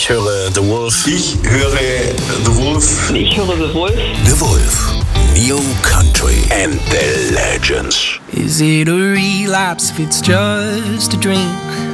Ich höre The Wolf. Ich höre The Wolf. Ich höre The Wolf. The Wolf. New Country And the Legends. Is it a relapse if it's just a drink?